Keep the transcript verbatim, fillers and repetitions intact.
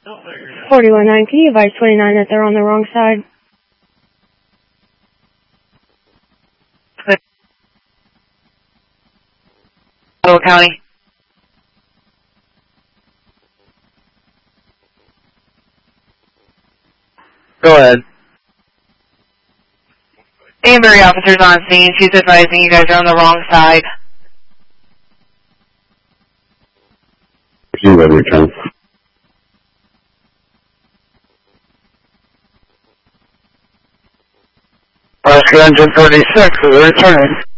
forty-one nine, can you advise twenty-nine that they're on the wrong side? Ottawa County. Go ahead. Danbury officers on scene. She's advising you guys are on the wrong side. You ready, return. Rescue Engine thirty-six is returning.